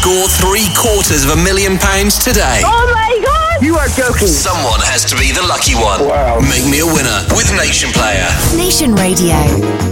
Score £750,000 today. Oh my God! You are joking. Someone has to be the lucky one. Wow. Make me a winner with Nation Player. Nation Radio.